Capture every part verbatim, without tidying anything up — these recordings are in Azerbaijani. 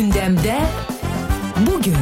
Gündemde bugün.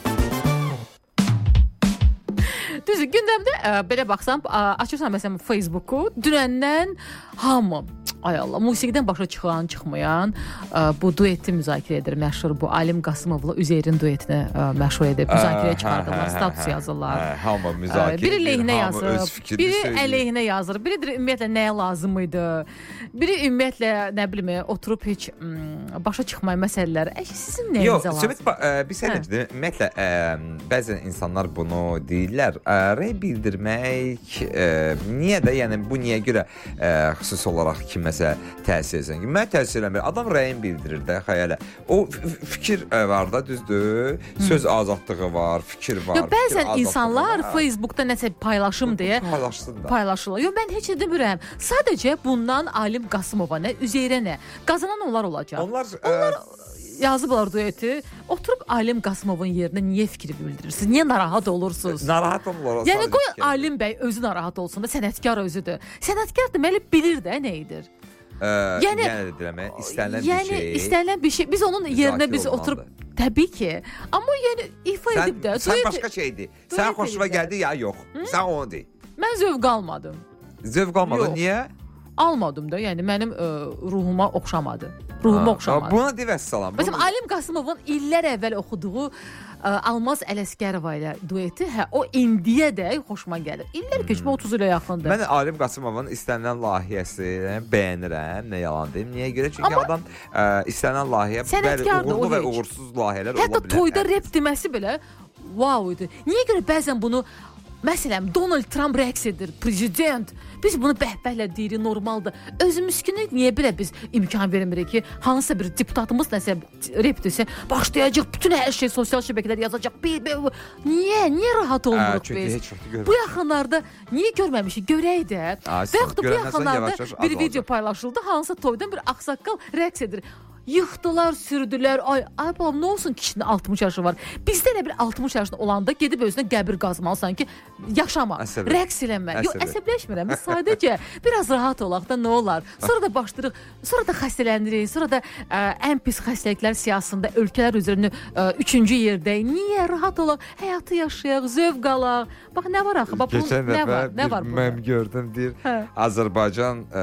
Düzdür, gündəmdə ə, belə baxsam, ə, açırsan məsələn Facebooku, dünəndən hamı, ay Allah, musiqidən başa çıxan, çıxmayan ə, bu dueti müzakirə edir. Məşhur bu Alim Qasımovla Üzeyrin duetini ə, məşhur edib, müzakirəyə çıxardılar, status yazırlar. Hə, hamı müzakirə Biri edir, lehinə hamı öz yazır, fikrini biri söyləyir. əleyhinə yazır, biri deyir ümumiyyətlə nəyə lazım idi, biri ümumiyyətlə nə bilim oturub heç m, başa çıxmayan məsələlər. Ə, sizin nəyinizə Yox, lazım? Söhbət ə, biz hələ ki, ümumiyyətlə ə, bəzən insanlar bunu deyirlər, ə, rəy bildirmək ə, niyə də, yəni bu niyə görə ə, xüsusi olaraq kiməsə təsir etsin? Mən təsir eləmir. Adam rəyin bildirir də, xəyalə. O fikir ə, var da, düzdür? Söz azadlığı var, fikir var. Yox, bəzən fikir insanlar var. Facebookda nəsə paylaşım deyə paylaşsın da. paylaşırlar. Yox, mən heç nə demirəm. Sadəcə bundan Alim Qasımova nə, Üzeyrə nə, qazanan onlar olacaq. Onlar, onlar ə, yazıblar dueti. Oturub Alim Qasımovun yerinə niyə fikir bildirirsiniz? Niyə narahat olursunuz? narahat olurlar. Yəni qoy Alim bəy özü narahat olsun da, sənətkar özüdür. Sənətkar deməli bilir də nə edir. Ə, Yəni- yəni deyirəm, istənilən yəni, bir şey. istənilən bir şey. Biz onun yerinə biz olmalıdır. oturub təbii ki. Amma yəni ifa Sən, edib də. sən duet- başqa şeydir. duet Sən xoşuna edib də. gəldi ya yox. Sən onu de. Mən zövq almadım. Zövq almadı. Yox. Niyə? Almadım da, yəni mənim ə, ruhuma oxşamadı. Ruhuma oxşamadı. Buna divəs salam. Məsələn, Alim Qasımovun illər əvvəl oxuduğu ə, Almaz Ələsgərova ilə dueti, hə, o indiyə də xoşuma gəlir. İllər keçmə otuz ilə yaxındır. Mən Alim Qasımovun istənilən layihəsini bəyənirəm, nə yalan deyim. Niyə görə? Çünki Amma adam ə, istənilən layihə bəli sənətkardır, uğurlu o və heç. uğursuz layihələr ola Hətta bilər. toyda rep deməsi belə wow idi. Niyə görə bəzən bunu məsələn Donald Trump rəqs edir, prezident. Biz bunu bəhbəhlə deyirik, normaldır. Özümüzkünü niyə belə biz imkan vermirik ki, hansısa bir deputatımız nəsə rep desə, başlayacaq bütün hər şey sosial şəbəkələrdə yazacaq. Be, be, niyə? Niyə rahat olmuruq çünki biz? heç vaxt görməmişik. Bu yaxınlarda niyə görməmişik? Görək də. Aa, Və yaxud da bu görəndən sonra yaxınlarda yavaş-yavaş bir azalacaq. video paylaşıldı. Hansısa toydan bir ağsaqqal rəqs edir. Yıxdılar, sürdülər. Ay, ay balam, nə olsun kişinin altmış yaşı var. Bizdə elə bir altmış yaşında olanda gedib özünə qəbir qazmalısan ki, yaşama, Əsəbi. rəqs eləmə. Yox, Əsəbi. əsəbləşmirəm. Biz sadəcə biraz rahat olaq da nə olar. Sonra da başlayırıq, sonra da xəstələnirik, sonra da ə, ən pis xəstəliklər siyasətində ölkələr üzrə ə, üçüncü yerdəyik. Niyə rahat olaq, həyatı yaşayaq, zövq alaq. Bax nə var axı? Bax bunun Keçən nə dəfə var? Nə var bir burada? məm gördüm deyir. Hə. Azərbaycan ə,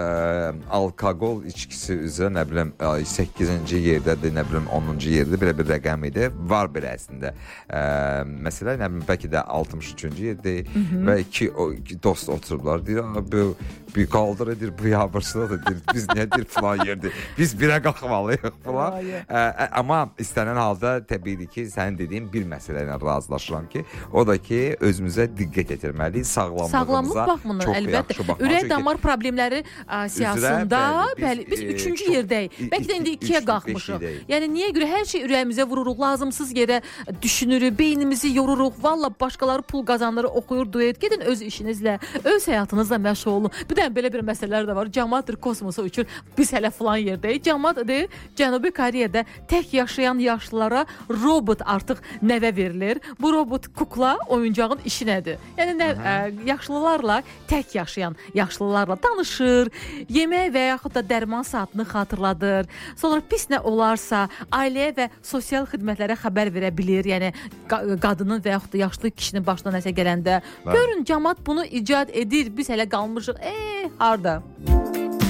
alkoqol içkisi üzrə nə bilim ə, səkkizinci yerdədir, nə bilim onuncu yerdə belə bir rəqəm idi. Var belə əslində. Ə, məsələ nə bilim bəlkə də altmış üçüncü yerdə və iki, o, iki dost oturublar. Deyir, bu bir qaldır edir, bu yabırsıdır deyir. Biz nə deyir falan yerdə. Biz birə qalxmalıyıq falan. Vay. Ə, amma istənilən halda təbiidir ki, sənin dediyin bir məsələ ilə razılaşıram ki, o da ki, özümüzə diqqət etməliyik, sağlamlığımıza. Sağlamlıq baxımından çox əlbəttə. yaxşı baxmalı. Ürək Çünki damar problemləri ə, siyasında, bəli, biz, bəli, biz e, üçüncü çox- yerdəyik. i- Bəlkə də indi iki- ikiyə üç, qalxmışıq. beşikdəyik. Yəni niyə görə hər şey ürəyimizə vururuq, lazımsız yerə düşünürük, beynimizi yoruruq. Valla başqaları pul qazanları oxuyur, duet. Gedin öz işinizlə, öz həyatınızla məşğul olun. Bir də belə bir məsələlər də var. Cəmaatdır kosmosa uçur. Biz hələ falan yerdəyik. Cəmaat deyir, Cənubi Koreyada tək yaşayan yaşlılara robot artıq nəvə verilir. Bu robot kukla oyuncağın işi nədir? Yəni nə ə, yaşlılarla tək yaşayan yaşlılarla danışır, yemək və yaxud da dərman saatını xatırladır. Sonra pis nə olarsa ailəyə və sosial xidmətlərə xəbər verə bilir. Yəni qa- qadının və yaxud da yaşlı kişinin başına nəsə gələndə. Bəli. Görün cəmaat bunu icad edir. Biz hələ qalmışıq. Eh, harda?